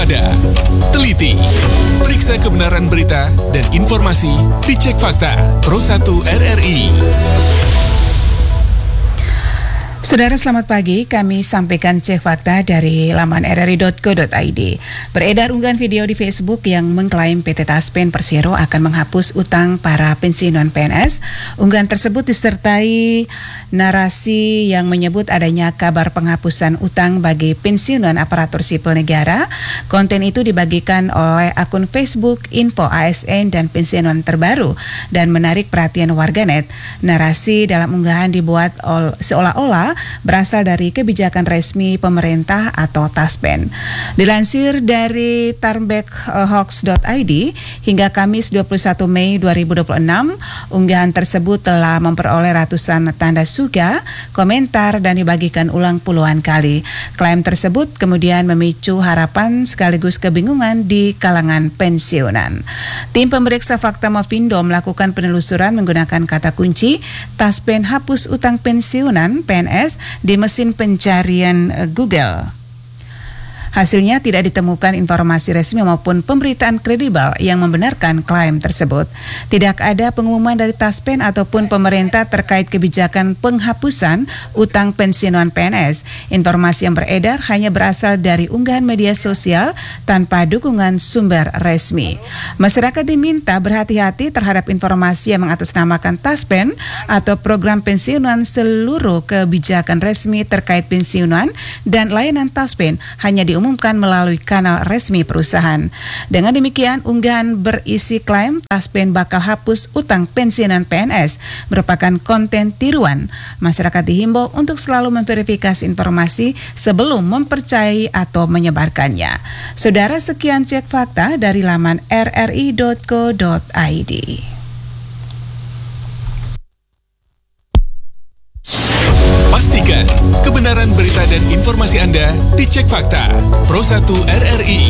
waspada, teliti, periksa kebenaran berita dan informasi di Cek Fakta Pro 1 RRI. Saudara, selamat pagi. Kami sampaikan Cek Fakta dari laman rri.co.id. Beredar unggahan video di Facebook yang mengklaim PT Taspen Persero akan menghapus utang para pensiunan PNS. Unggahan tersebut disertai narasi yang menyebut adanya kabar penghapusan utang bagi pensiunan aparatur sipil negara. Konten itu dibagikan oleh akun Facebook Info ASN dan Pensiunan Terbaru dan menarik perhatian warganet. Narasi dalam unggahan dibuat seolah-olah berasal dari kebijakan resmi pemerintah atau Taspen. Dilansir dari tarmbekhoax.id, hingga Kamis 21 Mei 2026, unggahan tersebut telah memperoleh ratusan tanda suka, komentar, dan dibagikan ulang puluhan kali. Klaim tersebut kemudian memicu harapan sekaligus kebingungan di kalangan pensiunan. Tim pemeriksa fakta Mafindo melakukan penelusuran menggunakan kata kunci Taspen hapus utang pensiunan PNS di mesin pencarian Google. Hasilnya tidak ditemukan informasi resmi maupun pemberitaan kredibel yang membenarkan klaim tersebut. Tidak ada pengumuman dari Taspen ataupun pemerintah terkait kebijakan penghapusan utang pensiunan PNS. Informasi yang beredar hanya berasal dari unggahan media sosial tanpa dukungan sumber resmi. Masyarakat diminta berhati-hati terhadap informasi yang mengatasnamakan Taspen atau program pensiunan. Seluruh kebijakan resmi terkait pensiunan dan layanan Taspen hanya diumumkan melalui kanal resmi perusahaan. Dengan demikian, unggahan berisi klaim Taspen bakal hapus utang pensiunan PNS merupakan konten tiruan. Masyarakat dihimbau untuk selalu memverifikasi informasi sebelum mempercayai atau menyebarkannya. Saudara, sekian Cek Fakta dari laman rri.co.id. Pastikan kebenaran berita dan informasi Anda di Cek Fakta Pro 1 RRI.